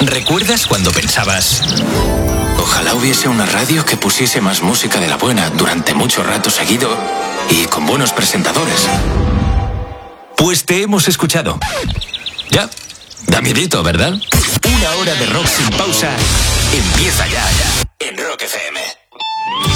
¿Recuerdas cuando pensabas: ojalá hubiese una radio que pusiese más música de la buena durante mucho rato seguido y con buenos presentadores? Pues te hemos escuchado. Ya, da miedito, ¿verdad? Una hora de rock sin pausa empieza ya.